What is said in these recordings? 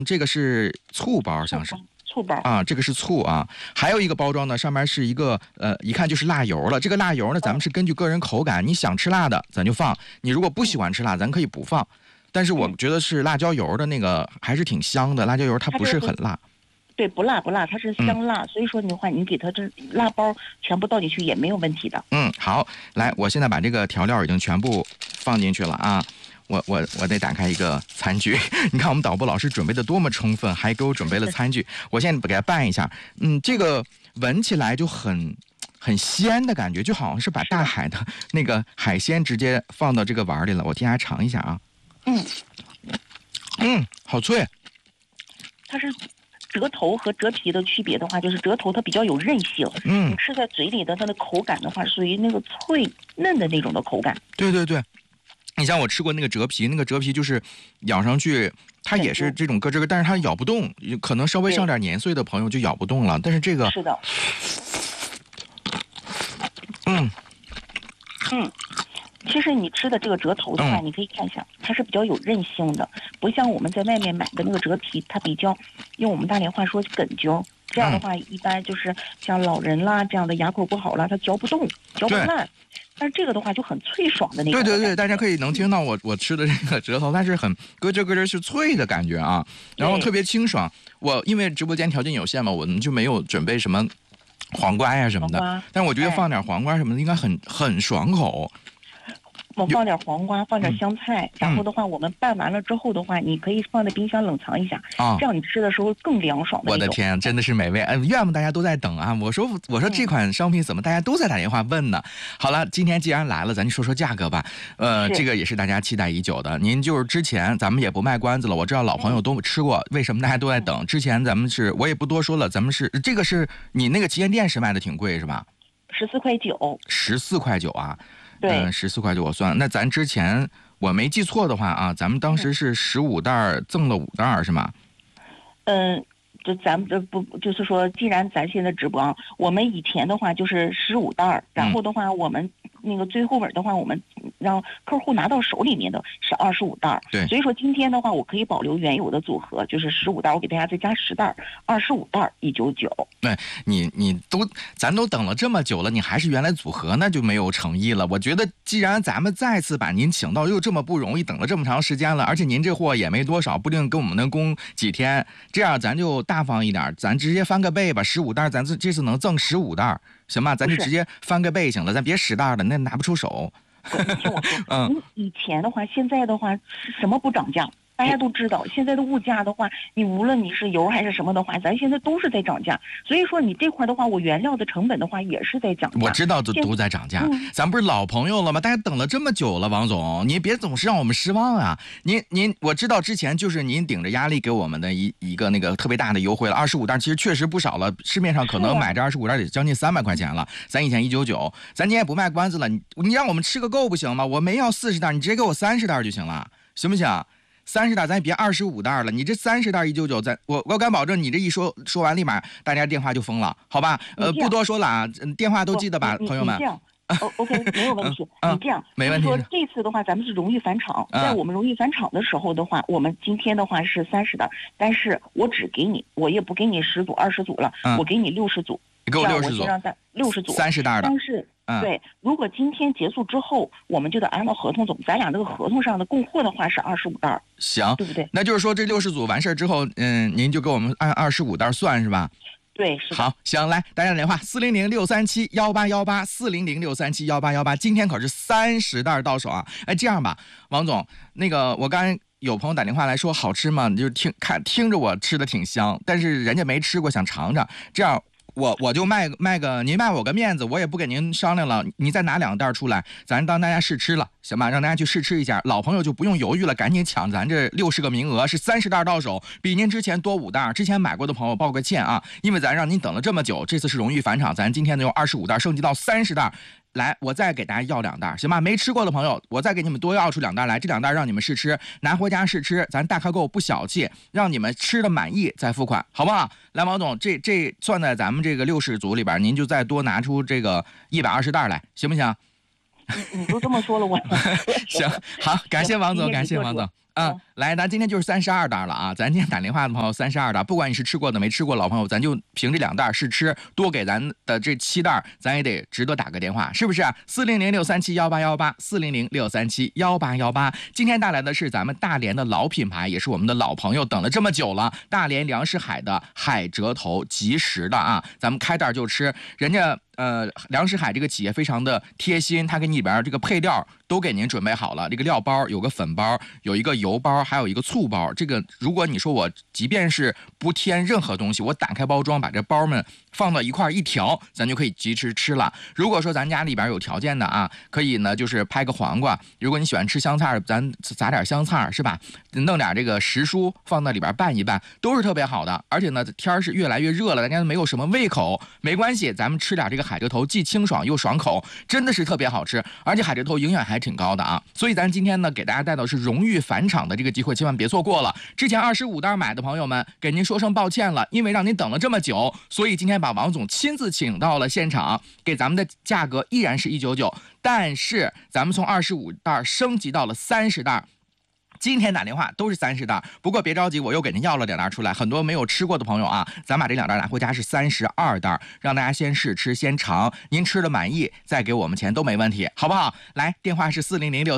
这个是醋包，像是。 醋包啊，这个是醋啊，还有一个包装呢，上面是一个一看就是辣油了。这个辣油呢，咱们是根据个人口感，你想吃辣的咱就放，你如果不喜欢吃辣，咱可以不放。但是我觉得是辣椒油的那个还是挺香的，辣椒油它不是很辣。 对，不辣，它是香辣，所以说的话，你给它这辣包全部倒进去也没有问题的。 好，来，我现在把这个调料已经全部放进去了啊。我得打开一个餐具，你看我们导播老师准备的多么充分，还给我准备了餐具。我现在给它拌一下，这个闻起来就很鲜的感觉，就好像是把大海的那个海鲜直接放到这个碗里了。我替大家尝一下啊，好脆。 它是折头和折皮的区别的话，就是折头它比较有韧性，你吃在嘴里的它的口感的话，属于那个脆嫩的那种的口感。 对。你像我吃过那个折皮，那个折皮就是咬上去，它也是这种咯吱咯，但是它咬不动，可能稍微上点年岁的朋友就咬不动了。但是这个是的，其实你吃的这个折头的话，你可以看一下，它是比较有韧性的，不像我们在外面买的那个折皮，它比较用我们大连话说梗揪。这样的话，一般就是像老人啦这样的牙口不好了，它嚼不动，嚼不烂。但是这个的话就很脆爽的那种。 对，大家可以能听到我吃的这个折头，它是很咯吱咯吱是脆的感觉啊，然后特别清爽。我因为直播间条件有限嘛，我们就没有准备什么黄瓜呀什么的，但我觉得放点黄瓜什么的应该很爽口。 我放点黄瓜，放点香菜，然后的话，我们拌完了之后的话，你可以放在冰箱冷藏一下，这样你吃的时候更凉爽的那种。 我的天，真的是美味！愿不大家都在等啊！我说这款商品怎么大家都在打电话问呢？好了，今天既然来了，咱就说说价格吧。这个也是大家期待已久的。您就是之前咱们也不卖关子了，我知道老朋友都吃过，为什么大家都在等？之前咱们我也不多说了，咱们这个是你那个旗舰店是卖的挺贵是吧 ？14.9块 ，14.9啊。 对 ，14.9我算。那咱之前我没记错的话啊，咱们当时是15袋赠了5袋是吗？ 就咱们这不就是说，既然咱现在直播，我们以前的话就是15袋，然后的话我们那个最后尾的话，我们让客户拿到手里面的是25袋。 对， 所以说今天的话，我可以保留原有的组合，就是15袋，我给大家再加10袋，25袋199。 对，咱都等了这么久了，你还是原来组合，那就没有诚意了。我觉得既然咱们再次把您请到，又这么不容易，等了这么长时间了，而且您这货也没多少，不定跟我们能供几天，这样咱就大方一点，咱直接翻个倍吧，15袋，咱这次能赠15袋，行吧？咱就直接翻个倍行了，咱别10袋了，那拿不出手。 你听我说，以前的话，现在的话，什么不涨价？大家都知道，现在的物价的话，你无论你是油还是什么的话，咱现在都是在涨价。所以说你这块的话，我原料的成本的话也是在涨价。 我知道都在涨价，咱不是老朋友了吗？大家等了这么久了，王总，您别总是让我们失望啊！您，我知道之前就是您顶着压力给我们的一个那个特别大的优惠了，25袋，其实确实不少了，市面上可能买这25袋得将近300块钱了，咱以前199，咱今天不卖关子了，你让我们吃个够不行吗？我没要40袋，你直接给我30袋就行了，行不行？30袋咱别25袋了，你这30袋199，我敢保证，你这一说完，立马大家电话就疯了，好吧？不多说了啊，电话都记得吧，朋友们。 你这样，OK， 没有问题。你这样， 没问题。 说这次的话，咱们是荣誉返场，在我们荣誉返场的时候的话，我们今天的话是30袋，但是我只给你，我也不给你10组、20组了，我给你60组， 给我60组 ，60组 ，30袋的。 但是。对，如果今天结束之后，我们就得按照合同走。咱俩这个合同上的供货的话是25袋， 行， 对不对？ 那就是说这60组完事之后，您就给我们按25袋算是吧？ 对，是的。 好，行，来，大家的电话400-637-1818，400-637-1818，今天可是30袋到手啊！哎，这样吧，王总，那个我刚才有朋友打电话来说好吃吗？你就听着我吃的挺香，但是人家没吃过，想尝尝，这样。我就卖个，您卖我个面子，我也不跟您商量了，你再拿2袋出来，咱当大家试吃了，行吧？让大家去试吃一下，老朋友就不用犹豫了，赶紧抢咱这60个名额，是30袋到手，比您之前多5袋。之前买过的朋友抱个歉啊，因为咱让您等了这么久，这次是荣誉返场，咱今天呢用25袋升级到30袋。来，我再给大家要2袋，行吧？没吃过的朋友，我再给你们多要出2袋来，这2袋让你们试吃，拿回家试吃，咱大开购不小气，让你们吃的满意再付款，好不好？来，王总，这算在咱们这个60组里边，您就再多拿出这个120袋来，行不行？ 你都这么说了，我行，好，感谢王总，感谢王总。 来，咱今天就是32袋了啊！咱今天打电话的朋友32袋，不管你是吃过的没吃过老朋友，咱就凭这2袋试吃，多给咱的这7袋，咱也得值得打个电话，是不是？400-637-1818，400-637-1818。今天带来的是咱们大连的老品牌，也是我们的老朋友，等了这么久了，大连粮食海的海蜇头即食的啊，咱们开袋就吃，人家。粮食海这个企业非常的贴心，它给你里边这个配料都给您准备好了。这个料包有个粉包，有一个油包，还有一个醋包。这个如果你说我即便是不添任何东西，我打开包装把这包们放到一块一调，咱就可以即时吃了。如果说咱家里边有条件的啊，可以呢就是拍个黄瓜。如果你喜欢吃香菜，咱撒点香菜是吧？弄点这个时蔬放在里边拌一拌，都是特别好的。而且呢，天是越来越热了，大家没有什么胃口，没关系，咱们吃点这个海蜇头，既清爽又爽口，真的是特别好吃。而且海蜇头营养还挺高的啊，所以咱今天呢给大家带到是荣誉返场的这个机会，千万别错过了。之前25袋买的朋友们，给您说声抱歉了，因为让您等了这么久，所以今天把王总亲自请到了现场，给咱们的价格依然是199，但是咱们从25袋升级到了30袋。今天打电话都是30袋，不过别着急，我又给您要了2袋出来。很多没有吃过的朋友啊，咱把这2袋拿回家是32袋，让大家先试吃先尝，您吃的满意再给我们钱都没问题，好不好？来，电话是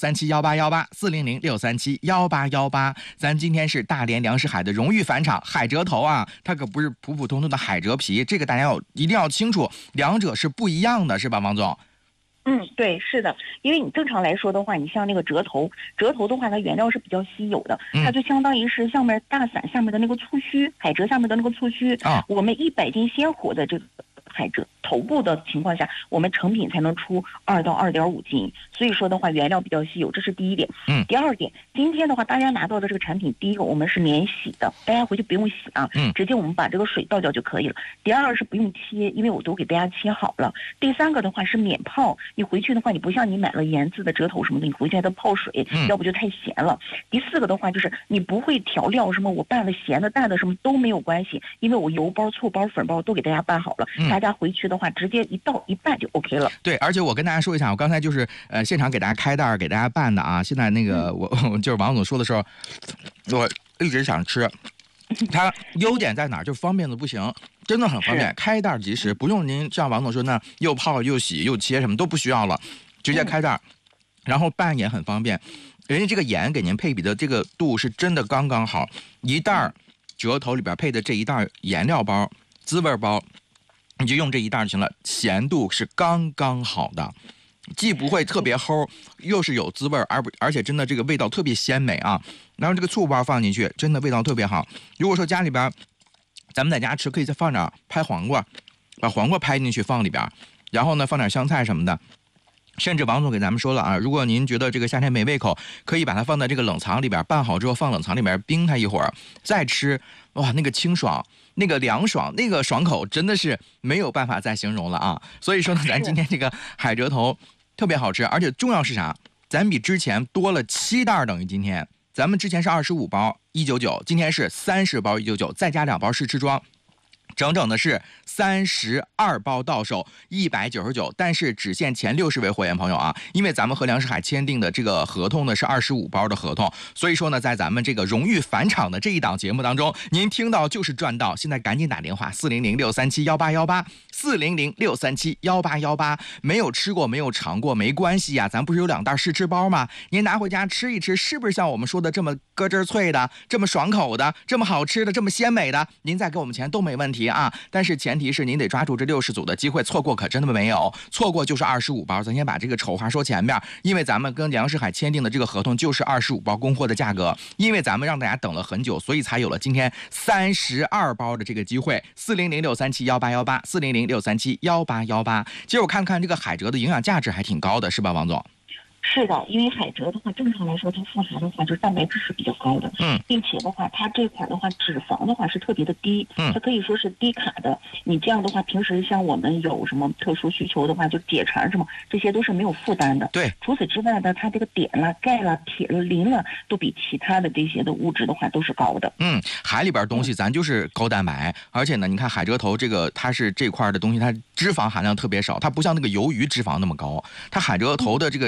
400-637-1818，400-637-1818。咱今天是大连粮食海的荣誉返场，海蜇头啊，它可不是普普通通的海蜇皮，这个大家一定要清楚，两者是不一样的，是吧，王总？ 对，是的，因为你正常来说的话，你像那个蜇头的话，它原料是比较稀有的，它就相当于是上面大伞下面的那个醋须，海蜇下面的那个醋须啊，我们100斤鲜活的这个海蜇头部的情况下，我们成品才能出2到2.5斤，所以说的话，原料比较稀有，这是第一点。第二点，今天的话，大家拿到的这个产品，第一个我们是免洗的，大家回去不用洗啊，直接我们把这个水倒掉就可以了。第二是不用切，因为我都给大家切好了。第三个的话是免泡，你回去的话，你不像你买了盐渍的蜇头什么的，你回去还得泡水，要不就太咸了。第四个的话就是你不会调料什么，我拌了咸的、淡的什么都没有关系，因为我油包、醋包、粉包都给大家拌好了，大家回去的话直接一倒一拌就 OK 了。 对，而且我跟大家说一下，我刚才就是现场给大家开袋给大家拌的啊。现在那个我就是王总说的时候，我一直想吃。它优点在哪儿？就方便的不行，真的很方便，开袋即食，不用您像王总说那又泡又洗又切什么都不需要了，直接开袋，然后拌也很方便。人家这个盐给您配比的这个度是真的刚刚好，一袋蜇头里边配的这一袋颜料包、滋味包。你就用这一袋就行了，咸度是刚刚好的，既不会特别齁，又是有滋味，而且真的这个味道特别鲜美啊。然后这个醋包放进去，真的味道特别好。如果说家里边咱们在家吃，可以再放点拍黄瓜，把黄瓜拍进去放里边，然后呢放点香菜什么的。甚至王总给咱们说了啊，如果您觉得这个夏天没胃口，可以把它放在这个冷藏里边，拌好之后放冷藏里边冰它一会儿再吃，哇，那个清爽，那个凉爽，那个爽口真的是没有办法再形容了啊！所以说呢，咱今天这个海蜇头特别好吃，而且重要是啥？咱比之前多了7袋，等于今天咱们之前是25包199，今天是30包199，再加2包试吃装。整整的是32包到手199，但是只限前60位会员朋友啊，因为咱们和粮食海签订的这个合同呢是25包的合同，所以说呢，在咱们这个荣誉返场的这一档节目当中，您听到就是赚到。现在赶紧打电话400-637-1818，400-637-1818，没有吃过没有尝过没关系呀，咱不是有2袋试吃包吗？您拿回家吃一吃，是不是像我们说的这么咯吱脆的，这么爽口的，这么好吃的，这么鲜美的？您再给我们钱都没问题啊，但是前提是您得抓住这60组的机会，错过可真的没有，错过就是25包。咱先把这个丑话说前面，因为咱们跟粮食海签订的这个合同就是25包供货的价格，因为咱们让大家等了很久，所以才有了今天32包的这个机会。400-637-1818，400-637-1818。其实我看看这个海蜇的营养价值还挺高的，是吧，王总？ 是的，因为海蜇的话，正常来说它富含的话就是蛋白质是比较高的，并且的话，它这块的话脂肪的话是特别的低，它可以说是低卡的。你这样的话，平时像我们有什么特殊需求的话，就解馋什么，这些都是没有负担的。 对， 除此之外呢，它这个碘了、钙了、铁了、磷了，都比其他的这些的物质的话都是高的。 海里边东西咱就是高蛋白，而且呢，你看海蜇头这个它是这块的东西，它脂肪含量特别少，它不像那个鱿鱼脂肪那么高，它海蜇头的这个脂肪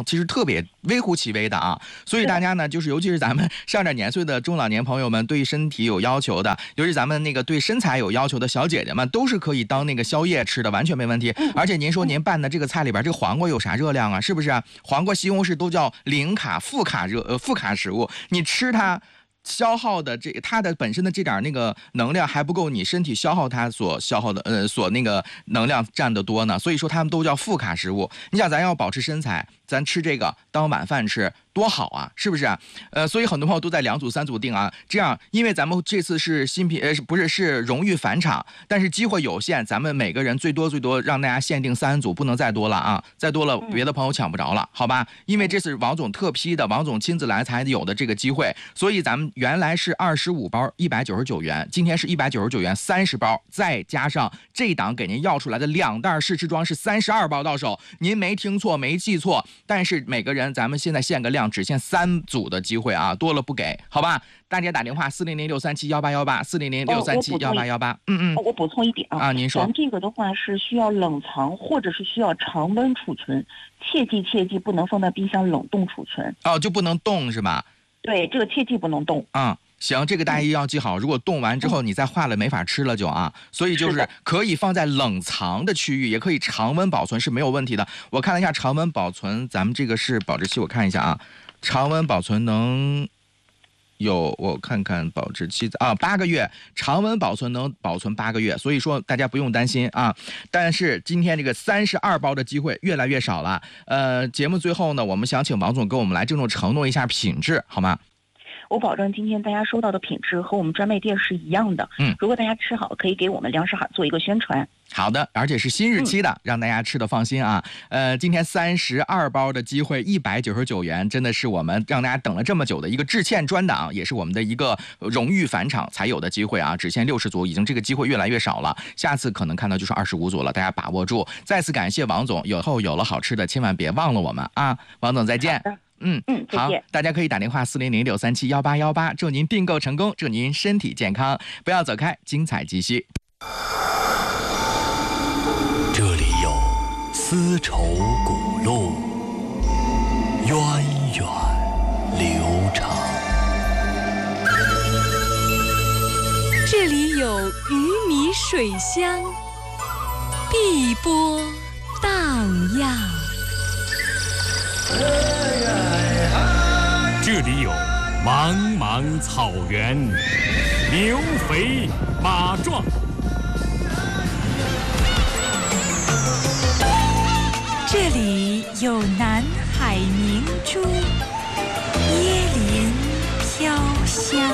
其实特别微乎其微的啊。所以大家呢，就是尤其是咱们上点年岁的中老年朋友们，对身体有要求的，尤其咱们那个对身材有要求的小姐姐们，都是可以当那个宵夜吃的，完全没问题。而且您说您拌的这个菜里边，这个黄瓜有啥热量啊？是不是啊？黄瓜、西红柿都叫零卡、负卡食物，你吃它。消耗的它的本身的这点那个能量还不够你身体消耗它所消耗的所那个能量占得多呢，所以说它们都叫负卡食物。你想咱要保持身材，咱吃这个当晚饭吃多好啊，是不是啊？所以很多朋友都在2组3组定啊，这样因为咱们这次是新品不是是荣誉返场，但是机会有限，咱们每个人最多让大家限定3组，不能再多了啊，再多了别的朋友抢不着了，好吧？因为这是王总特批的，王总亲自来才有的这个机会，所以咱们原来是25包199元，今天是199元30包，再加上这档给您要出来的2袋试吃装是32包到手，您没听错没记错，但是每个人咱们现在限个量，只限3组的机会啊，多了不给，好吧？大家打电话400-637-1818，400-637-1818。 我补充一点啊， 您说， 咱这个的话是需要冷藏或者是需要常温储存，切记不能放在冰箱冷冻储存。 哦，就不能冻是吧？ 对，这个切记不能冻。 行，这个大家要记好，如果冻完之后你再化了没法吃了就啊，所以就是可以放在冷藏的区域，也可以常温保存是没有问题的。我看了一下常温保存，咱们这个是保质期，我看一下啊，常温保存能有，我看看保质期啊，8个月，常温保存能保存8个月，所以说大家不用担心啊。但是今天这个32包的机会越来越少了，节目最后呢，我们想请王总跟我们来郑重承诺一下品质，好吗？ 我保证今天大家收到的品质和我们专卖店是一样的。如果大家吃好，可以给我们粮食行做一个宣传。 好的，而且是新日期的，让大家吃的放心啊。今天32包的机会199元，真的是我们让大家等了这么久的一个致歉专档，也是我们的一个荣誉返场才有的机会啊，只限60组，已经这个机会越来越少了，下次可能看到就是25组了，大家把握住。再次感谢王总，以后有了好吃的千万别忘了我们啊，王总再见。好，大家可以打电话400-637-1818，祝您订购成功，祝您身体健康，不要走开，精彩继续。 这里有丝绸古路，源远流长； 这里有鱼米水乡，碧波荡漾； 这里有茫茫草原，牛肥马壮； 这里有南海明珠，椰林飘香；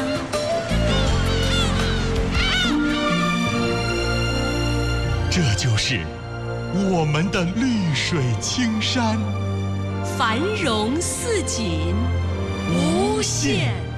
这就是我们的绿水青山， 繁荣似锦，无限。